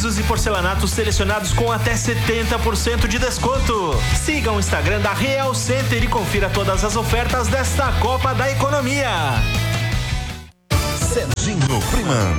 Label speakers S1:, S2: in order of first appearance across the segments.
S1: pisos e porcelanatos selecionados com até 70% de desconto. Siga o Instagram da Real Center e confira todas as ofertas desta Copa da Economia.
S2: Serginho Priman.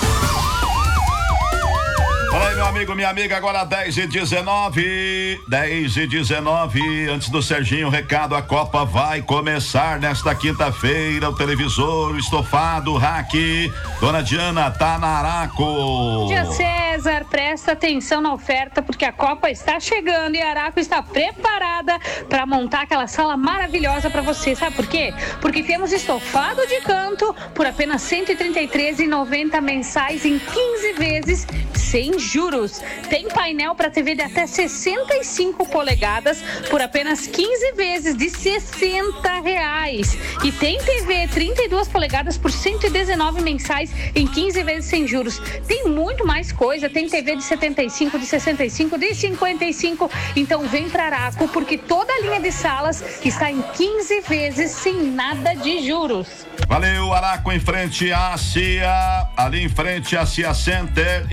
S3: Fala aí, meu amigo, minha amiga, agora 10h19. 10h19. Antes do Serginho, recado: a Copa vai começar nesta quinta-feira. O televisor, o estofado, o rack. Dona Diana tá na Araco.
S4: Bom dia, César. Presta atenção na oferta, porque a Copa está chegando e a Araco está preparada para montar aquela sala maravilhosa para você. Sabe por quê? Porque temos estofado de canto por apenas R$ 133,90 mensais em 15 vezes sem juros. Tem painel para TV de até 65 polegadas por apenas 15 vezes de R$60. E tem TV 32 polegadas por 119 mensais em 15 vezes sem juros. Tem muito mais coisa. Tem TV de 75, de 65, de 55. Então vem para Araco, porque toda a linha de salas está em 15 vezes sem nada de juros.
S3: Valeu, Araco, em frente à CIA, ali em frente à CIA Center,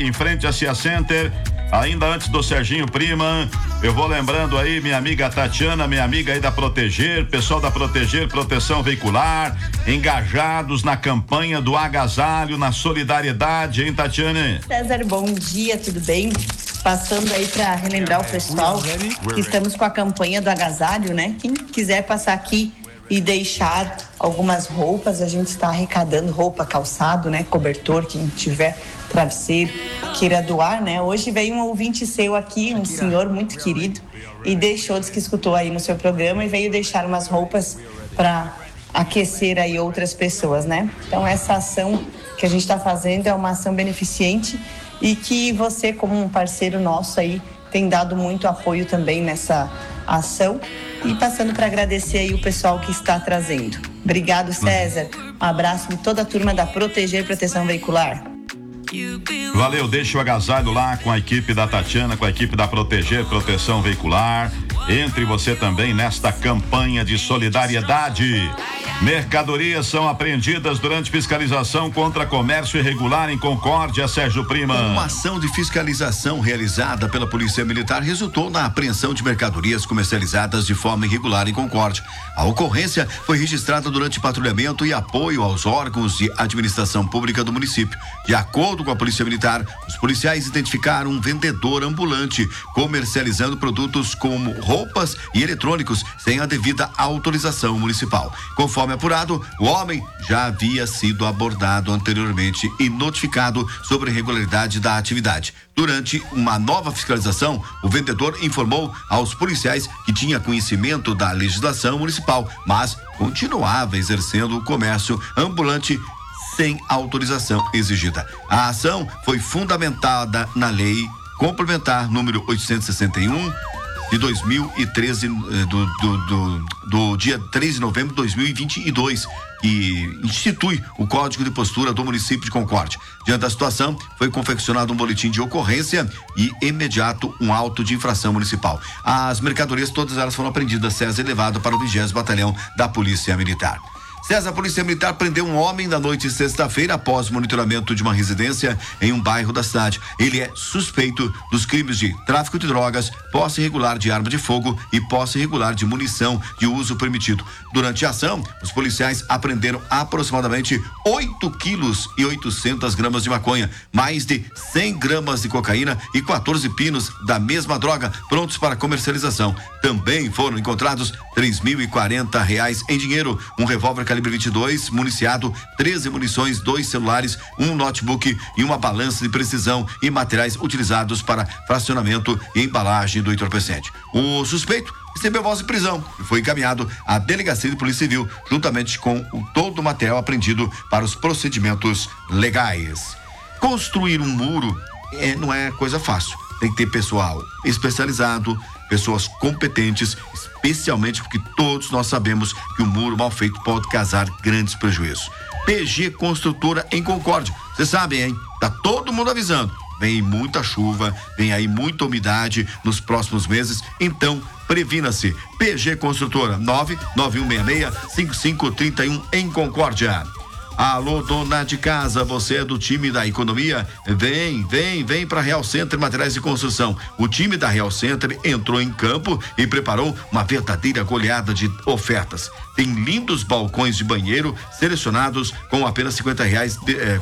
S3: ainda antes do Serginho Prima, eu vou lembrando aí minha amiga Tatiana, minha amiga aí da Proteger, pessoal da Proteger, proteção veicular, engajados na campanha do agasalho, na solidariedade, hein, Tatiana?
S5: César, bom dia, tudo bem? Passando aí para relembrar o pessoal que estamos com a campanha do agasalho, né? Quem quiser passar aqui e deixar algumas roupas, a gente está arrecadando roupa, calçado, né? Cobertor, quem tiver, travesseiro, queira doar, né? Hoje veio um ouvinte seu aqui, um senhor muito querido, e deixou, diz que escutou aí no seu programa e veio deixar umas roupas para aquecer aí outras pessoas, né? Então essa ação que a gente está fazendo é uma ação beneficente e que você, como um parceiro nosso aí, tem dado muito apoio também nessa ação. E passando para agradecer aí o pessoal que está trazendo. Obrigado, César. Um abraço de toda a turma da Proteger Proteção Veicular.
S3: Valeu, deixa o agasalho lá com a equipe da Tatiana, com a equipe da Proteger Proteção Veicular. Entre você também nesta campanha de solidariedade. Mercadorias são apreendidas durante fiscalização contra comércio irregular em Concórdia, Sérgio Prima.
S2: Uma ação de fiscalização realizada pela Polícia Militar resultou na apreensão de mercadorias comercializadas de forma irregular em Concórdia. A ocorrência foi registrada durante patrulhamento e apoio aos órgãos de administração pública do município. De acordo com a Polícia Militar, os policiais identificaram um vendedor ambulante comercializando produtos como roupas e eletrônicos sem a devida autorização municipal. Conforme apurado, o homem já havia sido abordado anteriormente e notificado sobre a irregularidade da atividade. Durante uma nova fiscalização, o vendedor informou aos policiais que tinha conhecimento da legislação municipal, mas continuava exercendo o comércio ambulante sem autorização exigida. A ação foi fundamentada na Lei Complementar número 861 de 2013, do dia 13 de novembro de 2022, que institui o Código de Postura do município de Concórdia. Diante da situação, foi confeccionado um boletim de ocorrência e imediato um auto de infração municipal. As mercadorias, todas elas foram apreendidas, César, e levado para o 20º Batalhão da Polícia Militar. César, a Polícia Militar prendeu um homem na noite de sexta-feira após monitoramento de uma residência em um bairro da cidade. Ele é suspeito dos crimes de tráfico de drogas, posse irregular de arma de fogo e posse irregular de munição de uso permitido. Durante a ação, os policiais apreenderam aproximadamente 8 quilos e 800 gramas de maconha, mais de 100 gramas de cocaína e 14 pinos da mesma droga prontos para comercialização. Também foram encontrados R$3.040 em dinheiro, um revólver calibre 22, municiado, 13 munições, 2 celulares, um notebook e uma balança de precisão e materiais utilizados para fracionamento e embalagem do entorpecente. O suspeito recebeu voz de prisão e foi encaminhado à Delegacia de Polícia Civil, juntamente com todo o material apreendido para os procedimentos legais. Construir um muro não é coisa fácil. Tem que ter pessoal especializado, pessoas competentes, especialmente porque todos nós sabemos que o muro mal feito pode causar grandes prejuízos. PG Construtora em Concórdia. Vocês sabem, hein? Tá todo mundo avisando. Vem muita chuva, vem aí muita umidade nos próximos meses, então previna-se. PG Construtora, 99166-5531 em Concórdia. Alô, dona de casa, você é do time da economia? Vem para Real Center Materiais de Construção. O time da Real Center entrou em campo e preparou uma verdadeira goleada de ofertas. Tem lindos balcões de banheiro selecionados com apenas R$50